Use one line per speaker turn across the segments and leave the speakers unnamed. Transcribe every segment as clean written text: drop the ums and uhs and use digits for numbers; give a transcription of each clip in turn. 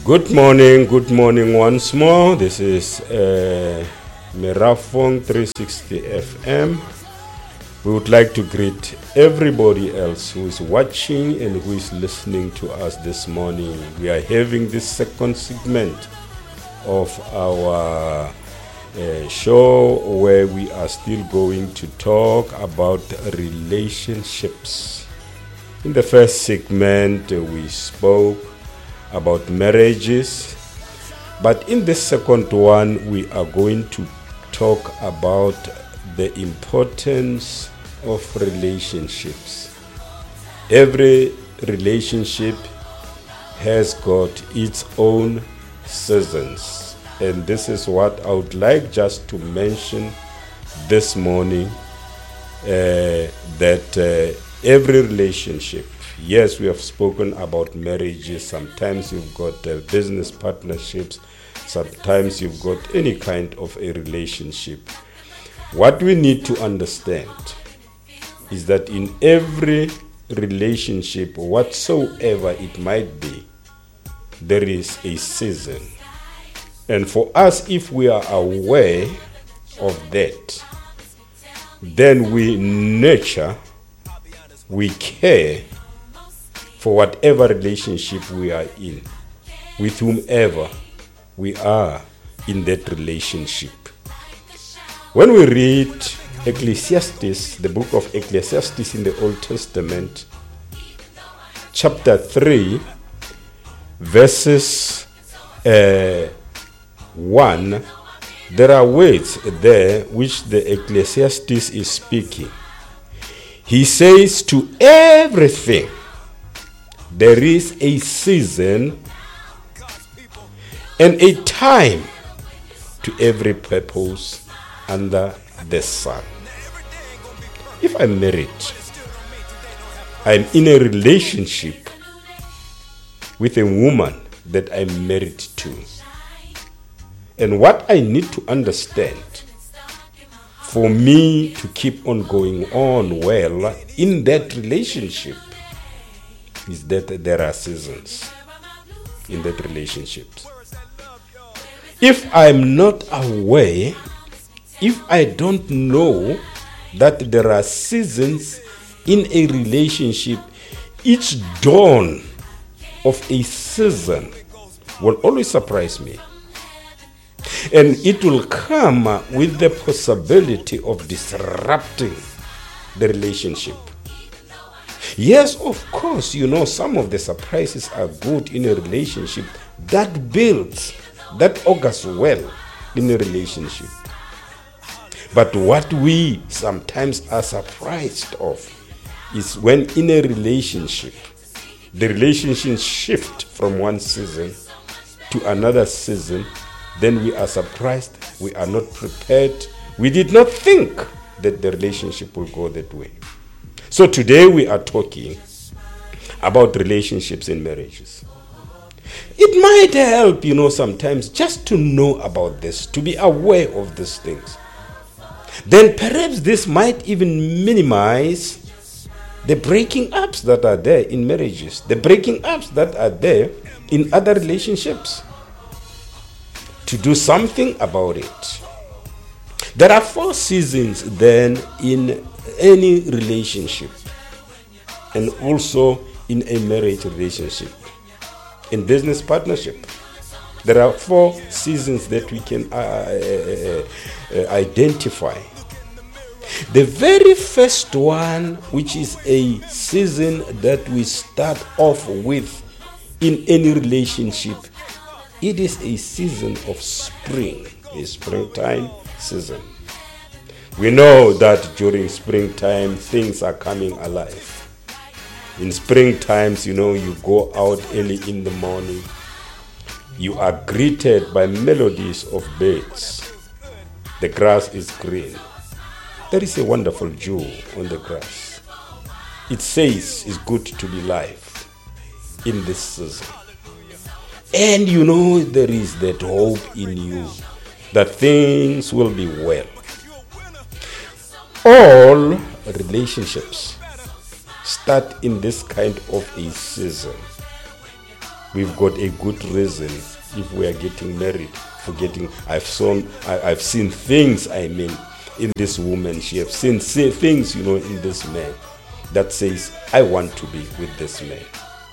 Good morning once more. This is Merafong 360 FM. We would like to greet everybody else who is watching and who is listening to us this morning. We are having this second segment of our show where we are still going to talk about relationships. In the first segment, we spoke about marriages, but in the second one we are going to talk about the importance of relationships. Every relationship has got its own seasons, and this is what I would like just to mention this morning, that every relationship, yes, we have spoken about marriages. Sometimes you've got business partnerships. Sometimes you've got any kind of a relationship. What we need to understand is that in every relationship, whatsoever it might be, there is a season. And for us, if we are aware of that, then we nurture, we care for whatever relationship we are in, with whomever we are in that relationship. When we read Ecclesiastes, the book of Ecclesiastes in the Old Testament, chapter 3, verses 1, there are words there which the Ecclesiastes is speaking. He says, to everything there is a season and a time to every purpose under the sun. If I'm married, I'm in a relationship with a woman that I'm married to. And what I need to understand for me to keep on going on well in that relationship is that there are seasons in that relationship. If I'm not aware, if I don't know that there are seasons in a relationship, each dawn of a season will always surprise me. And it will come with the possibility of disrupting the relationship. Yes, of course, some of the surprises are good in a relationship that builds, that augurs well in a relationship. But what we sometimes are surprised of is when in a relationship, the relationship shifts from one season to another season, then we are surprised, we are not prepared, we did not think that the relationship will go that way. So today we are talking about relationships and marriages. It might help, sometimes just to know about this, to be aware of these things. Then perhaps this might even minimize the breaking ups that are there in marriages, the breaking ups that are there in other relationships. To do something about it. There are 4 seasons then in any relationship, and also in a marriage relationship. In business partnership, there are 4 seasons that we can identify. The very first one, which is a season that we start off with in any relationship, it is a season of spring, a springtime season. We know that during springtime, things are coming alive. In spring times, you go out early in the morning. You are greeted by melodies of birds. The grass is green. There is a wonderful dew on the grass. It says it's good to be alive in this season. And there is that hope in you that things will be well. All relationships start in this kind of a season. we've got a good reason if we are getting married. I've seen things, in this woman. She have seen things, in this man that says, I want to be with this man.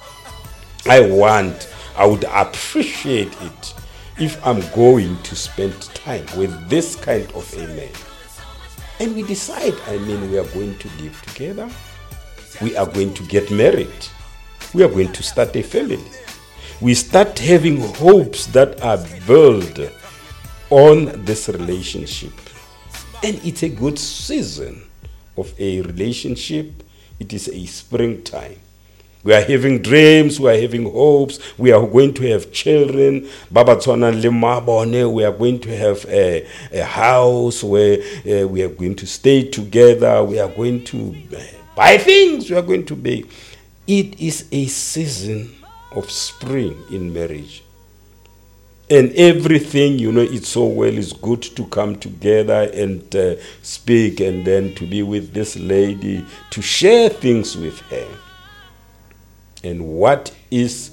I would appreciate it if I'm going to spend time with this kind of a man. And we decide, we are going to live together. We are going to get married. We are going to start a family. We start having hopes that are built on this relationship. And it's a good season of a relationship. It is a springtime. We are having dreams, we are having hopes, we are going to have children. Baba Tswana Limabone, we are going to have a house where we are going to stay together, we are going to buy things, we are going to be. It is a season of spring in marriage. And everything, it's so well, it's good to come together and speak and then to be with this lady, to share things with her. And what is,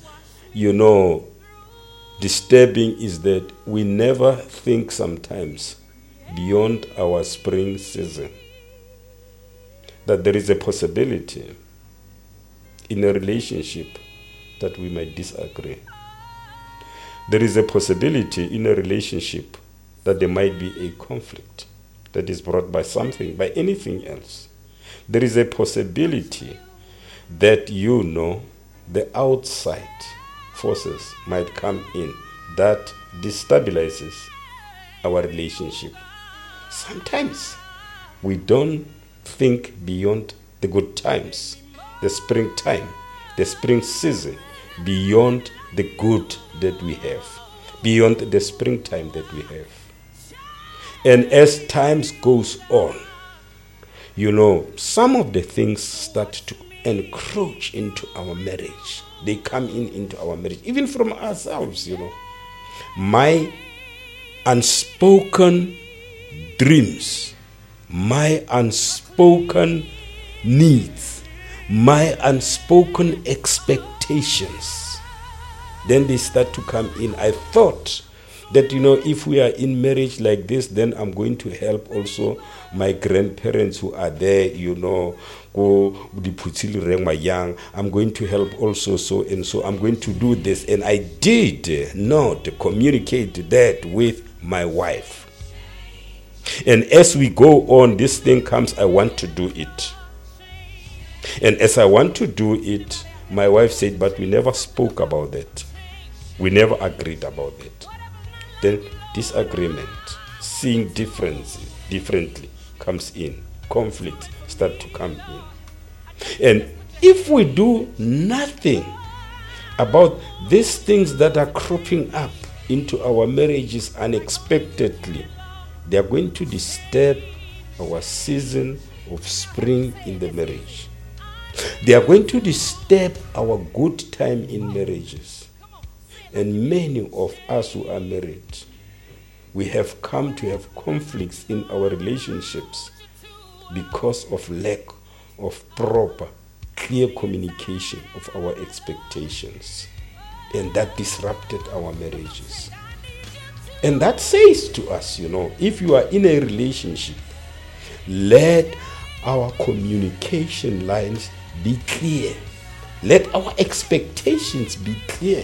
disturbing is that we never think sometimes beyond our spring season. That there is a possibility in a relationship that we might disagree. There is a possibility in a relationship that there might be a conflict that is brought by something, by anything else. There is a possibility that the outside forces might come in that destabilizes our relationship. Sometimes we don't think beyond the good times, the springtime, the spring season, beyond the good that we have, beyond the springtime that we have. And as times goes on, some of the things start to encroach into our marriage. They come into our marriage, even from ourselves, My unspoken dreams, my unspoken needs, my unspoken expectations, then they start to come in. I thought that, if we are in marriage like this, then I'm going to help also my grandparents who are there, I'm going to help also so and so. I'm going to do this. And I did not communicate that with my wife. And as we go on, this thing comes, I want to do it. And as I want to do it, my wife said, but we never spoke about that. We never agreed about it. Then disagreement, seeing differently comes in. Conflict start to come in. And if we do nothing about these things that are cropping up into our marriages unexpectedly, they are going to disturb our season of spring in the marriage. They are going to disturb our good time in marriages. And many of us who are married, we have come to have conflicts in our relationships because of lack of proper, clear communication of our expectations. And that disrupted our marriages. And that says to us, if you are in a relationship, let our communication lines be clear. Let our expectations be clear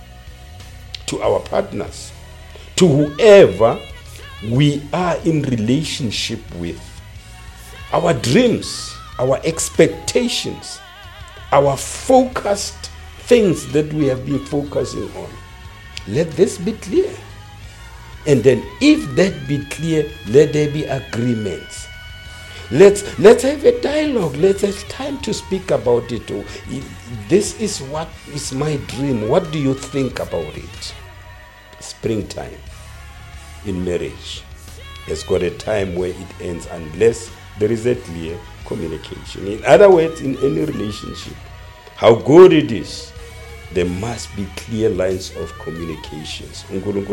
to our partners, to whoever we are in relationship with. Our dreams, our expectations, our focused things that we have been focusing on. Let this be clear. And then if that be clear, let there be agreements. Let's have a dialogue. Let's have time to speak about it. This is what is my dream. What do you think about it? Springtime in marriage has got a time where it ends unless there is a clear communication. In other words, in any relationship, how good it is, there must be clear lines of communications.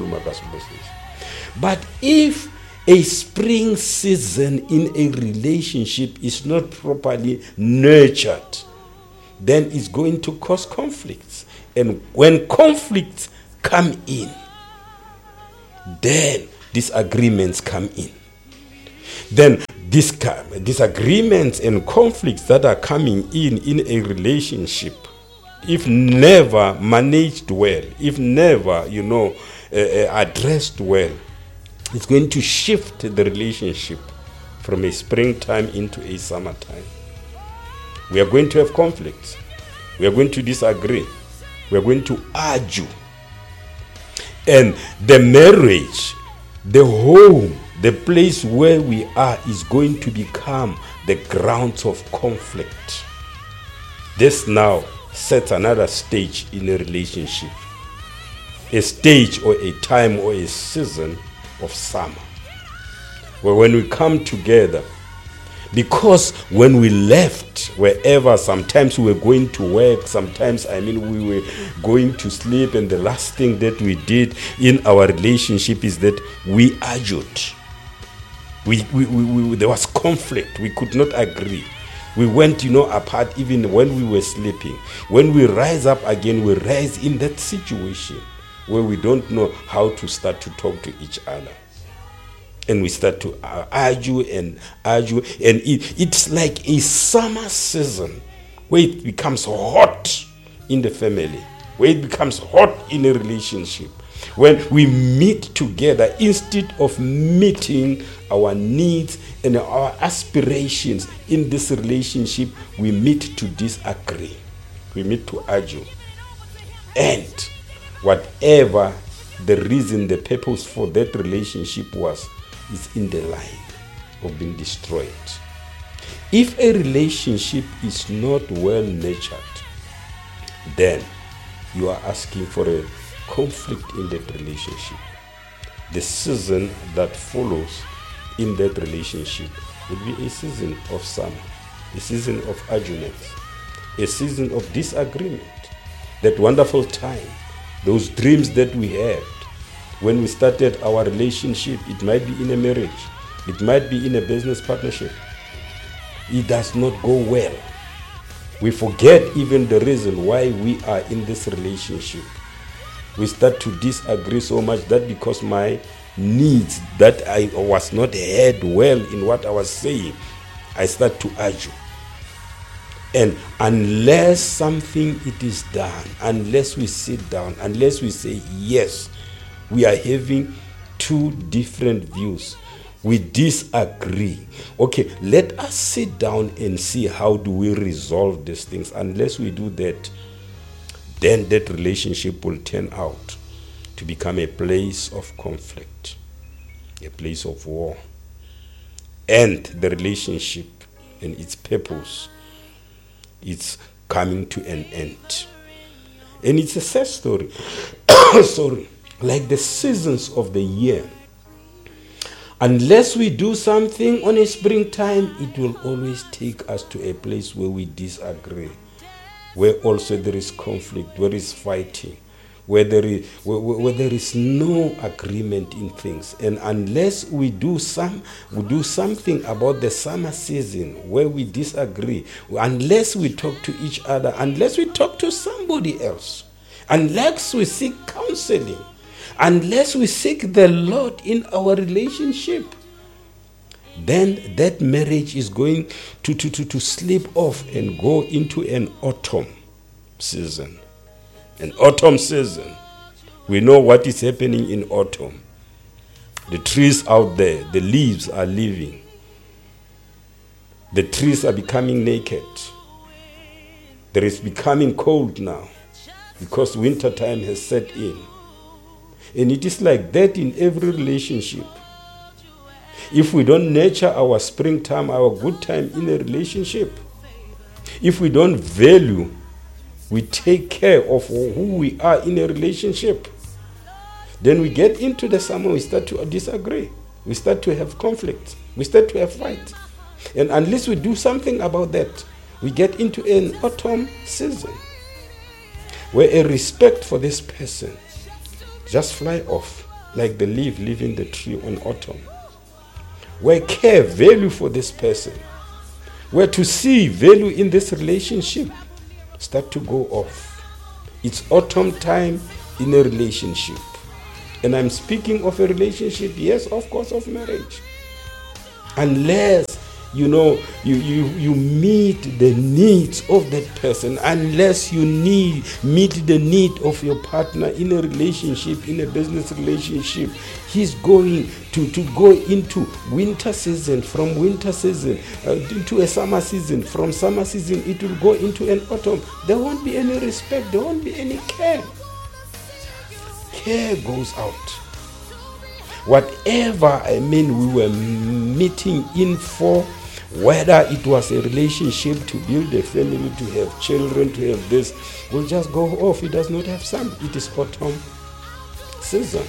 But if a spring season in a relationship is not properly nurtured, then it's going to cause conflicts. And when conflicts come in, then disagreements come in. Then disagreements and conflicts that are coming in a relationship, if never managed well, if never, addressed well, it's going to shift the relationship from a springtime into a summertime. We are going to have conflicts. We are going to disagree. We are going to argue. And the marriage, the home, the place where we are is going to become the grounds of conflict. This now sets another stage in a relationship. A stage or a time or a season of summer. Where when we come together, because when we left wherever, sometimes we were going to work, sometimes we were going to sleep, and the last thing that we did in our relationship is that we argued. There was conflict. We could not agree. We went, apart even when we were sleeping. When we rise up again, we rise in that situation where we don't know how to start to talk to each other. And we start to argue, and it's like a summer season where it becomes hot in the family, where it becomes hot in a relationship. When we meet together, instead of meeting our needs and our aspirations in this relationship, we meet to disagree. We meet to argue. And whatever the reason, the purpose for that relationship was, is in the line of being destroyed. If a relationship is not well nurtured, then you are asking for a conflict in that relationship. The season that follows in that relationship will be a season of summer, a season of arguments, a season of disagreement. That wonderful time, those dreams that we had when we started our relationship, it might be in a marriage, it might be in a business partnership. It does not go well. We forget even the reason why we are in this relationship. We start to disagree so much that because my needs that I was not heard well in what I was saying, I start to argue. And unless something it is done, unless we sit down, unless we say yes, we are having two different views. We disagree. Okay, let us sit down and see how do we resolve these things. Unless we do that, then that relationship will turn out to become a place of conflict, a place of war. And the relationship and its purpose, it's coming to an end. And it's a sad story. Sorry. Like the seasons of the year. Unless we do something on a springtime, it will always take us to a place where we disagree, where also there is conflict, where there is fighting, where there is no agreement in things. And unless we do something about the summer season where we disagree, unless we talk to each other, unless we talk to somebody else, unless we seek counseling, unless we seek the Lord in our relationship, then that marriage is going to slip off and go into an autumn season. An autumn season. We know what is happening in autumn. The trees out there, the leaves are leaving. The trees are becoming naked. There is becoming cold now because winter time has set in. And it is like that in every relationship. If we don't nurture our springtime, our good time in a relationship, if we don't value, we take care of who we are in a relationship, then we get into the summer, we start to disagree. We start to have conflict. We start to have fight. And unless we do something about that, we get into an autumn season where a respect for this person just fly off like the leaf leaving the tree on autumn. Where care, value for this person, where to see value in this relationship start to go off. It's autumn time in a relationship. And I'm speaking of a relationship, yes, of course, of marriage. Unless you meet the needs of that person, unless you meet the need of your partner in a relationship, in a business relationship, he's going to go into winter season, from winter season into a summer season, from summer season it will go into an autumn. There won't be any respect, there won't be any care. Care goes out. Whatever we were meeting in for, whether it was a relationship to build a family, to have children, to have this, will just go off. It does not have sun. It is autumn season.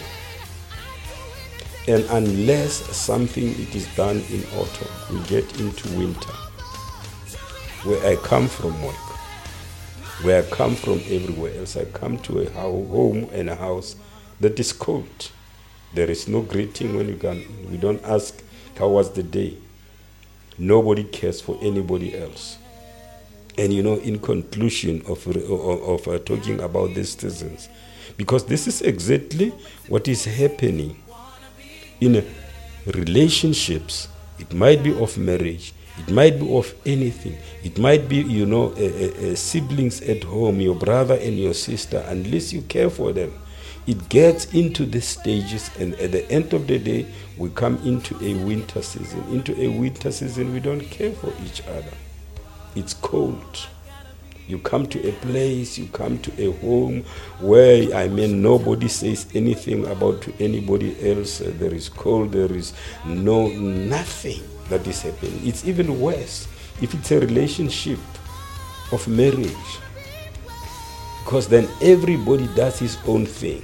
And unless something it is done in autumn, we get into winter. Where I come from work, where I come from everywhere else, I come to a home and a house that is cold. There is no greeting when you come. We don't ask, how was the day? Nobody cares for anybody else. And in conclusion of talking about these seasons, because this is exactly what is happening in relationships. It might be of marriage, it might be of anything. It might be, siblings at home, your brother and your sister, unless you care for them. It gets into the stages, and at the end of the day, we come into a winter season. Into a winter season, we don't care for each other. It's cold. You come to a place, you come to a home where, nobody says anything about to anybody else. There is cold, there is nothing that is happening. It's even worse if it's a relationship of marriage, because then everybody does his own thing.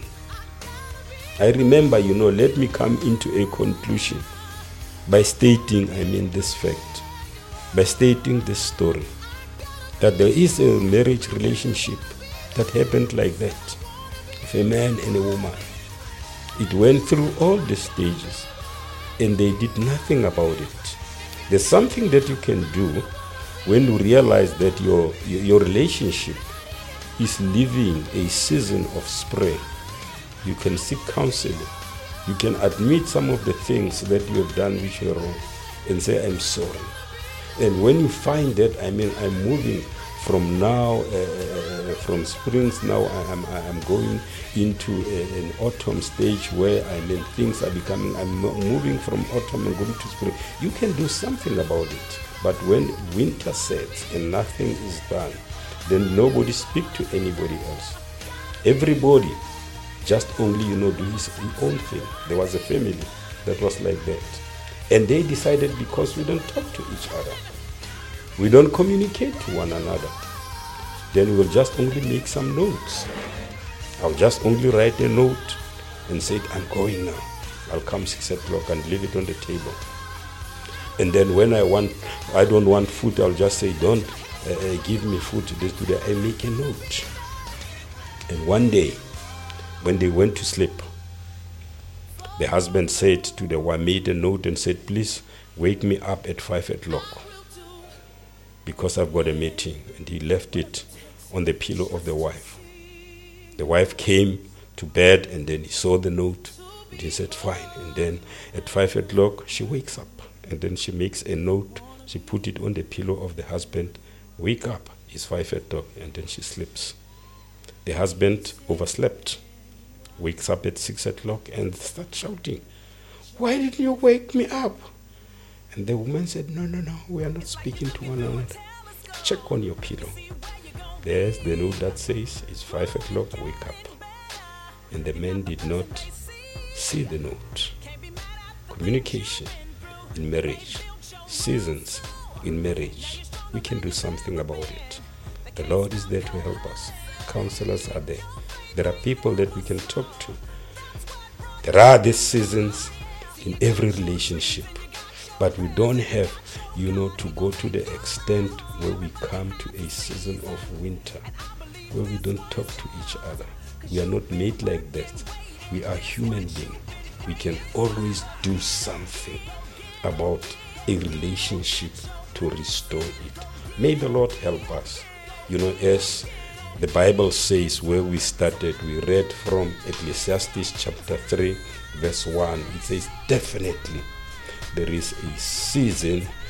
I remember, let me come into a conclusion by stating, this fact, by stating this story, that there is a marriage relationship that happened like that, of a man and a woman. It went through all the stages, and they did nothing about it. There's something that you can do when you realize that your relationship is living a season of spring. You can seek counseling. You can admit some of the things that you have done which were wrong and say, I'm sorry. And when you find that, I'm moving from now, from springs now, I'm going into an autumn stage where things are becoming, I'm moving from autumn and going to spring. You can do something about it. But when winter sets and nothing is done, then nobody speak to anybody else. Everybody just only, do his own thing. There was a family that was like that. And they decided, because we don't talk to each other, we don't communicate to one another, then we'll just only make some notes. I'll just only write a note and say, I'm going now. I'll come 6 o'clock and leave it on the table. And then when I don't want food, I'll just say, don't give me food today. I make a note. And one day, when they went to sleep, the husband said to the wife, made a note and said, please wake me up at 5 o'clock because I've got a meeting. And he left it on the pillow of the wife. The wife came to bed, and then he saw the note, and he said, fine. And then at 5 o'clock, she wakes up, and then she makes a note. She put it on the pillow of the husband. Wake up, it's 5 o'clock, and then she sleeps. The husband overslept, wakes up at 6 o'clock and starts shouting, why didn't you wake me up? And the woman said, no, we are not speaking to one another. Check on your pillow. There's the note that says, it's 5 o'clock, wake up. And the man did not see the note. Communication in marriage, seasons in marriage, we can do something about it. The Lord is there to help us. Counselors are there. There are people that we can talk to. There are these seasons in every relationship, but we don't have, to go to the extent where we come to a season of winter, where we don't talk to each other. We are not made like that. We are human beings. We can always do something about a relationship to restore it. May the Lord help us. As The Bible says, where we started, we read from Ecclesiastes chapter 3, verse 1. It says, definitely there is a season